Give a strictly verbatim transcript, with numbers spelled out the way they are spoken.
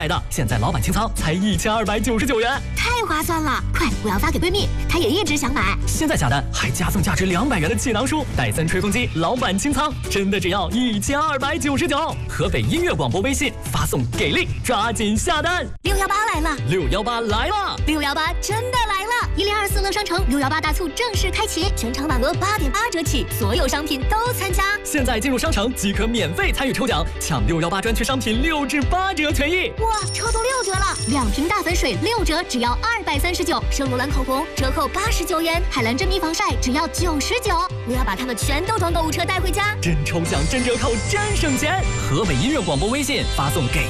买的，现在老板清仓才一千二百九十九元， 太划算了！快，我要发给闺蜜，她也一直想买。 现在下单还加送价值两百元的气囊书、戴森吹风机，老板清仓真的只要一千二百九十九。河北音乐广播微信发送给力，抓紧下单！ 六幺八来了， 六幺八来了， 六幺八真的来了！一零二四乐商城六幺八大促正式开启，全场满额八点八折起，所有商品都参加。 现在进入商城即可免费参与抽奖，抢六幺八专区商品六至八折权益。 哇，抽到六折了！两瓶大粉水六折，只要二百三十九；圣罗兰口红折扣八十九元；海蓝珍妮防晒只要九十九。我要把它们全都装购物车带回家， 真抽奖真折扣真省钱！河北音乐广播微信发送给